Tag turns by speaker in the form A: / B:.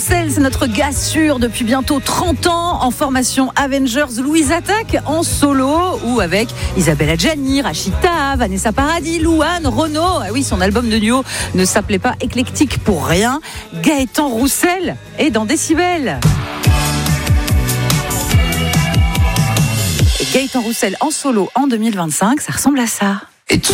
A: Roussel, c'est notre gars sûr depuis bientôt 30 ans en formation Avengers. Louise attaque en solo ou avec Isabelle Adjani, Rachita, Vanessa Paradis, Louane, Renaud. Ah oui, son album de duo ne s'appelait pas Éclectique pour rien. Gaëtan Roussel est dans Décibel. Et Gaëtan Roussel en solo en 2025, ça ressemble à ça.